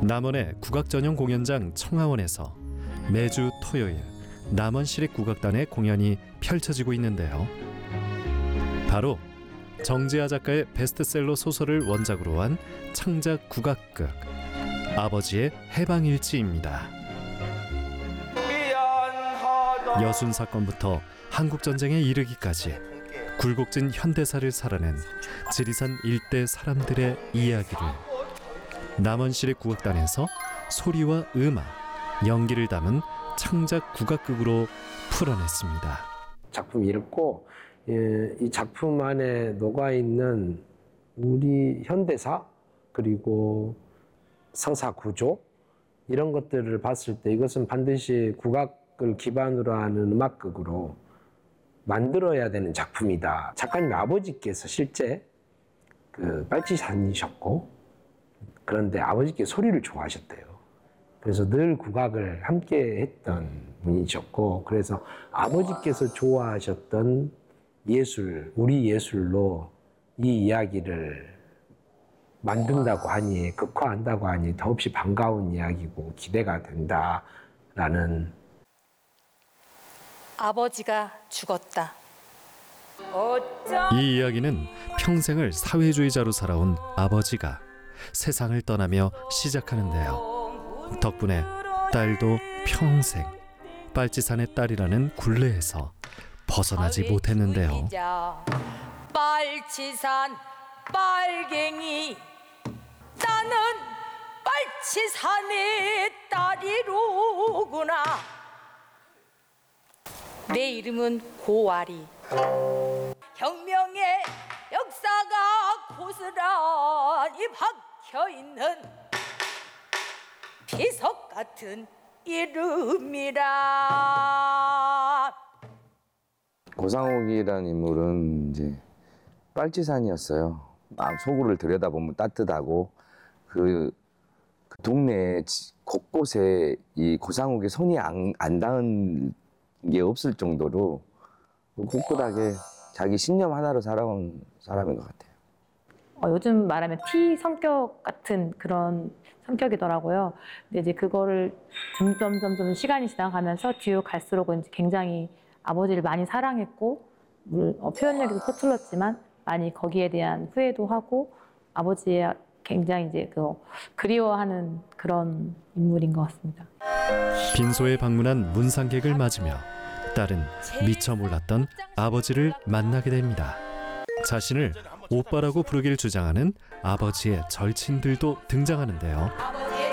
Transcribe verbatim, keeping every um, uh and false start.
남원의 국악 전용 공연장 청하원에서 매주 토요일 남원시립국악단의 공연이 펼쳐지고 있는데요. 바로 정지아 작가의 베스트셀러 소설을 원작으로 한 창작 국악극 아버지의 해방일지입니다. 여순 사건부터 한국전쟁에 이르기까지 굴곡진 현대사를 살아낸 지리산 일대 사람들의 이야기를 남원시립국악단에서 소리와 음악, 연기를 담은 창작 국악극으로 풀어냈습니다. 작품이 읽고 예, 이 작품 안에 녹아있는 우리 현대사 그리고 서사 구조 이런 것들을 봤을 때 이것은 반드시 국악을 기반으로 하는 음악극으로 만들어야 되는 작품이다. 작가님 아버지께서 실제 그 빨치산이셨고 그런데 아버지께 소리를 좋아하셨대요. 그래서 늘 국악을 함께 했던 분이셨고 그래서 아버지께서 좋아하셨던 예술, 우리 예술로 이 이야기를 만든다고 하니, 극화한다고 하니 더없이 반가운 이야기고 기대가 된다라는. 아버지가 죽었다. 이 이야기는 평생을 사회주의자로 살아온 아버지가 세상을 떠나며 시작하는데요. 덕분에 딸도 평생 빨치산의 딸이라는 굴레에서 벗어나지 못했는데요. 빨치산 빨갱이 나는 빨치산의 딸이로구나. 내 이름은 고아리. 혁명의 역사가 고스란히 박혀있는 비석 같은 이름이라. 고상옥이라는 인물은 이제 빨치산이었어요. 마음 속으로 들여다보면 따뜻하고 그, 그 동네 곳곳에 이 고상옥의 손이 안, 안 닿은 게 없을 정도로 꿋꿋하게 자기 신념 하나로 살아온 사람인 것 같아요. 어, 요즘 말하면 T 성격 같은 그런 성격이더라고요. 근데 이제 그거를 점점 점점 시간이 지나가면서 뒤로 갈수록 이제 굉장히 아버지를 많이 사랑했고 물, 어, 표현력에도 서툴렀지만 많이 거기에 대한 후회도 하고 아버지의 굉장히 이제 그 그리워하는 그런 인물인 것 같습니다. 빈소에 방문한 문상객을 맞으며 딸은 미처 몰랐던 아버지를 만나게 됩니다. 자신을 오빠라고 부르길 주장하는 아버지의 절친들도 등장하는데요.